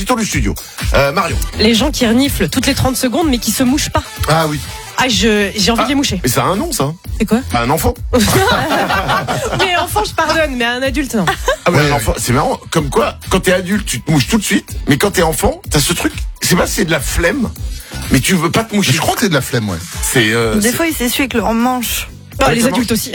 petit tour du studio. Marion. Les gens qui reniflent toutes les 30 secondes mais qui se mouchent pas. Ah oui. Ah, j'ai envie de les moucher. Mais ça a un nom, ça. C'est quoi? Un enfant. Mais enfant, je pardonne, mais un adulte, non. Ah ouais, un enfant, c'est marrant. Comme quoi, quand t'es adulte, tu te mouches tout de suite, mais quand t'es enfant, t'as ce truc. C'est pas si c'est de la flemme, mais tu veux pas te moucher. Je crois que c'est de la flemme, ouais. Des fois, il s'essuie avec le manche. Oh, Avec les la adultes aussi.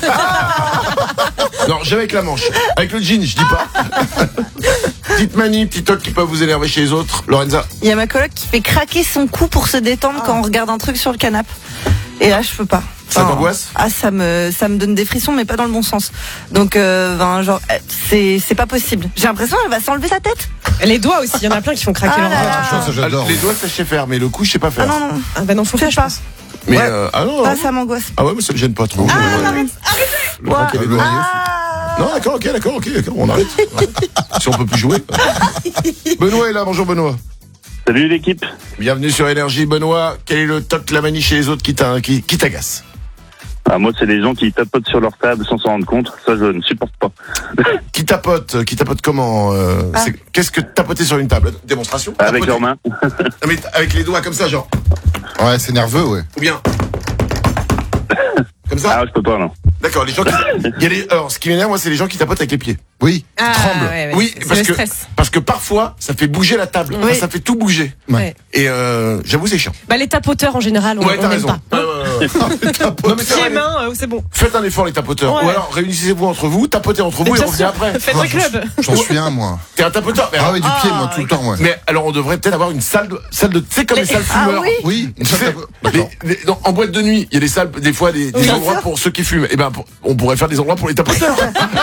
Non, jamais avec la manche. Avec le jean, je dis pas. Petite manie, petit toc qui peuvent vous énerver chez les autres. Lorenza. Il y a ma coloc qui fait craquer son cou pour se détendre quand on regarde un truc sur le canapé. Et là, je peux pas. Ça t'angoisse? Ah, ça me donne des frissons, mais pas dans le bon sens. Donc, genre, c'est pas possible. J'ai l'impression qu'elle va s'enlever sa tête. Les doigts aussi, il y en a plein qui font craquer leur doigts. Ça, j'adore. Les doigts, ça je sais faire, mais le coup, je sais pas faire. Ah non. Ah bah non, faut faire, je pense. Mais Ouais. non. Ah, ça m'angoisse. Ah ouais, mais ça me gêne pas trop. Arrête. Le droit qu'elle est douée. Non, d'accord, ok, on arrête. Si on peut plus jouer. Benoît est là, bonjour Benoît. Salut l'équipe. Bienvenue sur Énergie. Benoît, quel est le toc, la manie chez les autres qui t'agace? Moi, c'est les gens qui tapotent sur leur table sans s'en rendre compte. Ça, je ne supporte pas. Qui tapote comment Qu'est-ce que tapoter sur une table? Démonstration? Avec Tapoter. leurs mains. Non, mais avec les doigts comme ça, genre. Ouais, c'est nerveux, ouais. Ou bien. Comme ça? Ah, je peux pas, non. D'accord, les gens qui. Il y a les. Alors, ce qui m'énerve, moi, c'est les gens qui tapotent avec les pieds. Oui, Ah, tremble. ouais, Oui, c'est parce le que stress. parce que parfois, ça fait bouger la table. Oui. Enfin, ça fait tout bouger. Ouais. Et j'avoue, c'est chiant. Bah, les tapoteurs en général, on Ouais, t'as n'aime raison. pas. Non, mais c'est Pieds, vrai. mains, c'est bon. Faites un effort, les tapoteurs. Ouais. Ou alors, réunissez-vous entre vous, tapotez entre vous et Bien revenez sûr. après. Faites un club. J'en suis un, moi. T'es un tapoteur. Mais Ah alors, ouais, du pied, moi, tout le temps, ouais. mais alors, on devrait peut-être avoir une salle de, tu sais, comme les salles Ah fumeurs. oui. Oui, Tu sais, d'accord. en boîte de nuit, il y a des salles, des fois, des Bien endroits sûr. pour ceux qui fument. Et ben, on pourrait faire des endroits pour les tapoteurs.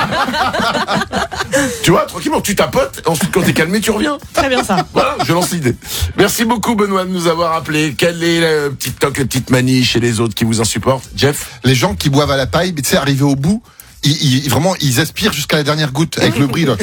Tu vois, tranquillement, tu tapotes, ensuite, quand t'es calmé, tu reviens. Très bien ça. Voilà, je lance l'idée. Merci beaucoup, Benoît, de nous avoir appelé. Quel est le petit toc, la petite manie chez les autres qui vous insupportent? Jeff? Les gens qui boivent à la paille, mais tu sais, arrivé au bout, vraiment, ils aspirent jusqu'à la dernière goutte avec le bruit, là.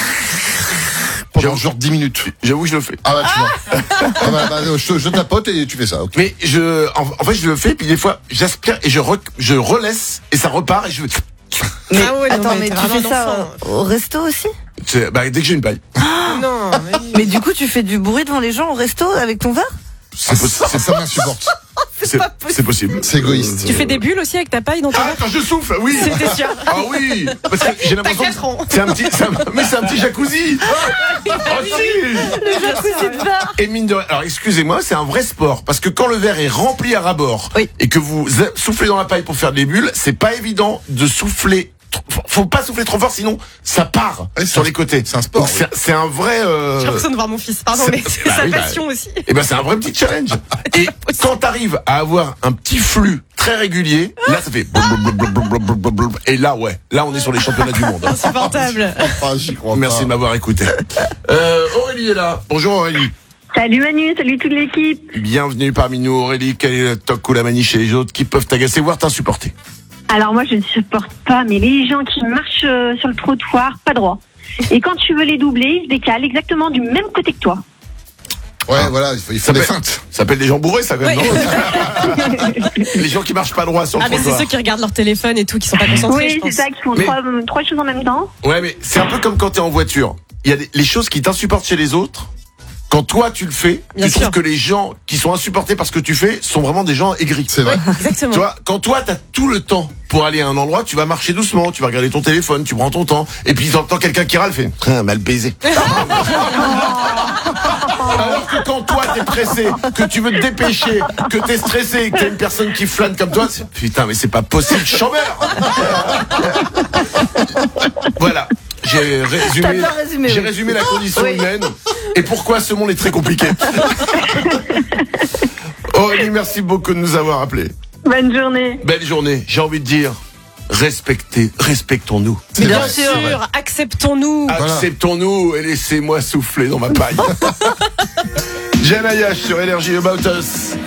Pendant genre 10 minutes. J'avoue, je le fais. Ah bah, tu vois. Ah bah, je tapote et tu fais ça, ok. Mais en fait, je le fais, puis des fois, j'aspire et je relaisse, et ça repart, et je veux. Mais Ah ouais, non, attends, mais mais t'es tu vraiment fais ça un au resto aussi? Dès que j'ai une paille. Non, Mais du coup, tu fais du bruit devant les gens au resto avec ton verre? Ça m'insupporte. C'est possible. C'est égoïste. tu fais des bulles aussi avec ta paille dans ton Ah, verre? quand je souffle, oui. C'était sûr. Ah oui, parce que j'ai l'impression T'as 4 ans. que c'est un petit jacuzzi. Oh, si. Le jacuzzi de verre. Et mine de rien, alors excusez-moi, c'est un vrai sport parce que quand le verre est rempli à ras-bord Oui. et que vous soufflez dans la paille pour faire des bulles, c'est pas évident de souffler. Faut pas souffler trop fort, sinon ça part Ouais, sur les côtés. c'est un sport, Donc, oui. c'est un vrai. J'ai l'impression de voir mon fils, pardon, mais c'est sa passion aussi. Et ben c'est un vrai petit challenge. Et quand t'arrives à avoir un petit flux très régulier, là ça fait blablabla. Et là ouais, là on est sur les championnats du monde. Insupportable. Ah, j'y crois pas. Merci de m'avoir écouté. Aurélie est là. Bonjour Aurélie. Salut Manu, salut toute l'équipe. Bienvenue parmi nous Aurélie. Quel est le toc ou la manie chez les autres qui peuvent t'agacer, voire t'insupporter? Alors moi je ne supporte pas, mais les gens qui marchent sur le trottoir, pas droit. Et quand tu veux les doubler, ils se décalent exactement du même côté que toi. Ouais, voilà, il faut des feintes. Ça s'appelle des gens bourrés, ça, quand même, Ouais. non? Les gens qui marchent pas droit sur le Ah, mais c'est trottoir. ceux qui regardent leur téléphone et tout, qui sont pas concentrés, je Oui, pense. c'est ça, qui font Mais- trois choses en même temps. Ouais, mais c'est un peu comme quand t'es en voiture. Il y a les choses qui t'insupportent chez les autres. Quand toi, tu le fais, Bien tu trouves sûr. que les gens qui sont insupportés parce que tu fais sont vraiment des gens aigris. C'est vrai. Exactement. Tu vois, quand toi, t'as tout le temps pour aller à un endroit, tu vas marcher doucement, tu vas regarder ton téléphone, tu prends ton temps, et puis t'entends quelqu'un qui râle, fait mal baisé. Alors que quand toi t'es pressé, que tu veux te dépêcher, que t'es stressé, que t'as une personne qui flâne comme toi, putain mais c'est pas possible, chambeur. Voilà. J'ai T'as bien résumé, oui. résumé la condition Oui. humaine et pourquoi ce monde est très compliqué. Aurélie, merci beaucoup de nous avoir appelés. Bonne journée. Belle journée. J'ai envie de dire, respectons-nous. C'est Bien vrai, c'est vrai. sûr, acceptons-nous. Voilà. Acceptons-nous et laissez-moi souffler dans ma paille. Jeanne Ayache sur Énergie About Us.